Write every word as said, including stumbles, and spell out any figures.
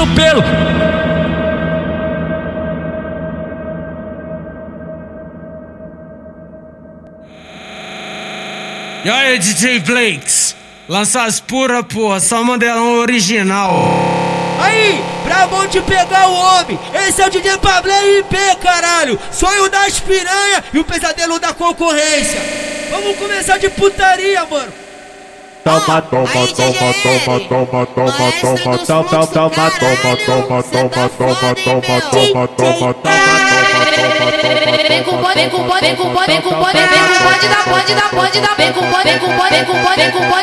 no pelo. E aí, D J Blakes, lança as pura, porra, só modelão original. Aí, brabão de pegar o homem, esse é o D J Pablo I P, caralho. Sonho das piranha e o pesadelo da concorrência. Vamos começar de putaria, mano. Toma, toma, toma, toma, toma, toma, toma, toma, toma, toma, toma, toma, toma, toma, toma, toma, toma, toma, Vem com pode, vem com pode, vem com pode, vem com pode, vem com pode da pode da pode da vem com pode, vem com pode, vem com pode, vem com pode.